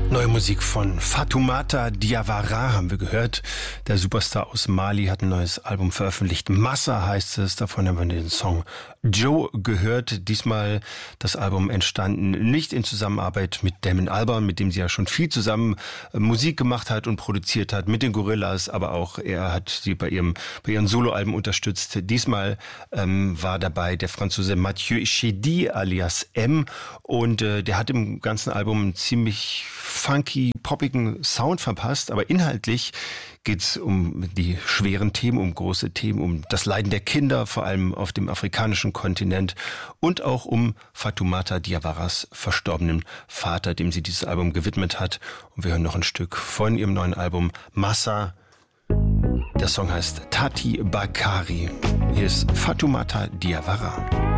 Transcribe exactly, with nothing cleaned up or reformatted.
Neue Musik von Fatoumata Diawara haben wir gehört. Der Superstar aus Mali hat ein neues Album veröffentlicht. Massa heißt es. Davon haben wir den Song Joe gehört. Diesmal das Album entstanden nicht in Zusammenarbeit mit Damon Albarn, mit dem sie ja schon viel zusammen Musik gemacht hat und produziert hat, mit den Gorillas, aber auch er hat sie bei ihrem bei ihren Soloalben unterstützt. Diesmal ähm, war dabei der Franzose Mathieu Chédid alias M und äh, der hat im ganzen Album einen ziemlich funky, poppigen Sound verpasst, aber inhaltlich geht's um die schweren Themen, um große Themen, um das Leiden der Kinder, vor allem auf dem afrikanischen Kontinent und auch um Fatoumata Diawaras verstorbenen Vater, dem sie dieses Album gewidmet hat. Und wir hören noch ein Stück von ihrem neuen Album Massa. Der Song heißt Tati Bakari. Hier ist Fatoumata Diawara.